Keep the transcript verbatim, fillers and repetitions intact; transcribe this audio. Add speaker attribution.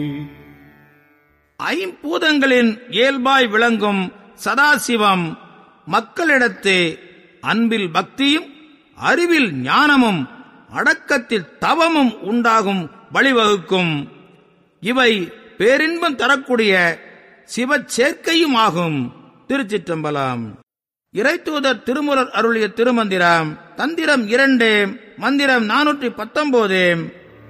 Speaker 1: ஐம்பூதங்களின் இயல்பாய் விளங்கும் சதாசிவம் மக்களிடத்து அன்பில் பக்தியும் அறிவில் ஞானமும் அடக்கத்தில் தவமும் உண்டாகும் வழிவகுக்கும். இவை பேரின்பம் தரக்கூடிய சிவச்சேர்க்கையும் ஆகும். திருச்சிற்றம்பலம். இறைத்தூதர் திருமுறர் அருளிய திருமந்திரம் தந்திரம் இரண்டு மந்திரம் நானூற்றி பத்தொன்பது.